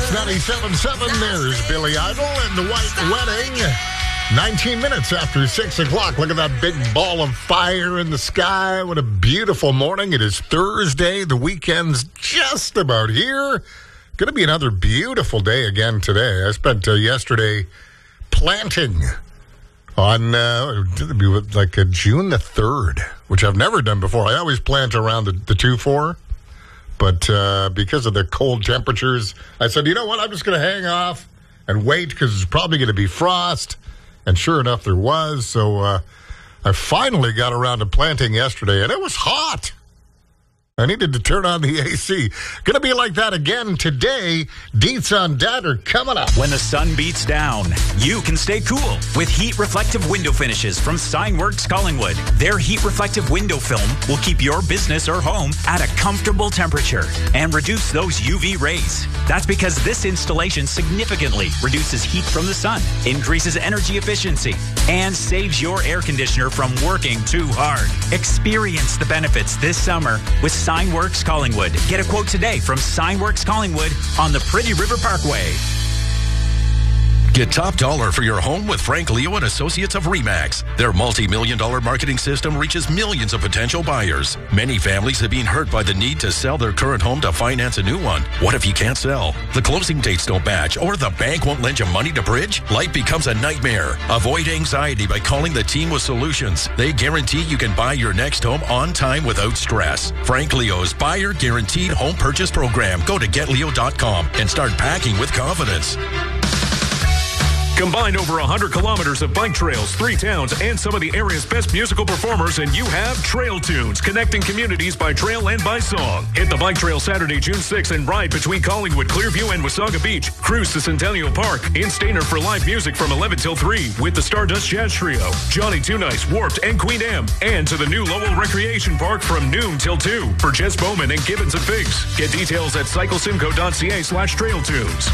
97.7. There's Billy Idol and the White Wedding. 19 minutes after 6 o'clock. Look at that big ball of fire in the sky. What a beautiful morning. It is Thursday. The weekend's just about here. Going to be another beautiful day again today. I spent yesterday planting on June the 3rd, which I've never done before. I always plant around the 2-4. But because of the cold temperatures, I said, you know what, I'm just going to hang off and wait because it's probably going to be frost. And sure enough, there was. So I finally got around to planting yesterday, and it was hot. I needed to turn on the AC. Going to be like that again today. Deets on Dat are coming up. When the sun beats down, you can stay cool with heat reflective window finishes from Signworks Collingwood. Their heat reflective window film will keep your business or home at a comfortable temperature and reduce those UV rays. That's because this installation significantly reduces heat from the sun, increases energy efficiency, and saves your air conditioner from working too hard. Experience the benefits this summer with Signworks Collingwood. Get a quote today from Signworks Collingwood on the Pretty River Parkway. Get top dollar for your home with Frank Leo and Associates of RE/MAX. Their multi-million-dollar marketing system reaches millions of potential buyers. Many families have been hurt by the need to sell their current home to finance a new one. What if you can't sell? The closing dates don't match, or the bank won't lend you money to bridge? Life becomes a nightmare. Avoid anxiety by calling the team with solutions. They guarantee you can buy your next home on time without stress. Frank Leo's Buyer Guaranteed Home Purchase Program. Go to getleo.com and start packing with confidence. Combine over 100 kilometers of bike trails, 3 towns, and some of the area's best musical performers, and you have Trail Tunes, connecting communities by trail and by song. Hit the bike trail Saturday, June 6th, and ride between Collingwood, Clearview, and Wasaga Beach. Cruise to Centennial Park. In Stainer for live music from 11 till 3 with the Stardust Jazz Trio, Johnny Two Nice, Warped, and Queen M. And to the new Lowell Recreation Park from noon till 2 for Jess Bowman and Gibbons and Figs. Get details at cyclesimco.ca/trailtunes.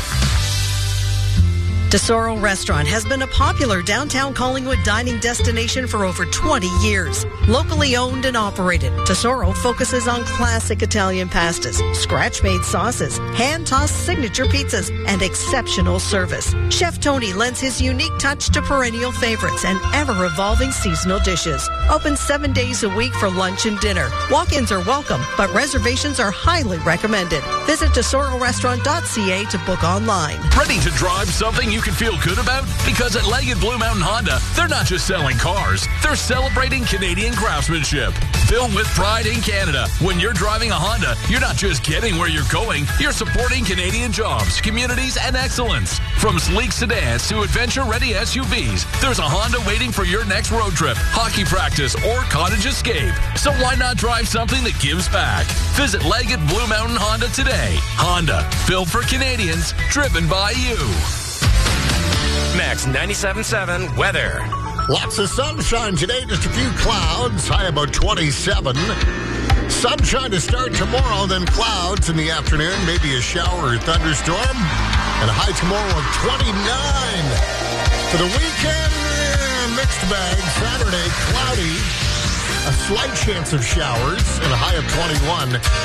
Tesoro Restaurant has been a popular downtown Collingwood dining destination for over 20 years. Locally owned and operated, Tesoro focuses on classic Italian pastas, scratch-made sauces, hand-tossed signature pizzas, and exceptional service. Chef Tony lends his unique touch to perennial favorites and ever-evolving seasonal dishes. Open 7 days a week for lunch and dinner. Walk-ins are welcome, but reservations are highly recommended. Visit tesororestaurant.ca to book online. Ready to drive something you can feel good about? Because at Leggett Blue Mountain Honda, they're not just selling cars, they're celebrating Canadian craftsmanship. Built with pride in Canada. When you're driving a Honda, you're not just getting where you're going, you're supporting Canadian jobs, communities, and excellence. From sleek sedans to adventure-ready SUVs, there's a Honda waiting for your next road trip, hockey practice, or cottage escape. So why not drive something that gives back? Visit Leggett Blue Mountain Honda today. Honda, built for Canadians, driven by you. Max 97.7 weather. Lots of sunshine today, just a few clouds, high about 27. Sunshine to start tomorrow, then clouds in the afternoon, maybe a shower or thunderstorm, and a high tomorrow of 29. For the weekend, mixed bag. Saturday, cloudy, a slight chance of showers, and a high of 21.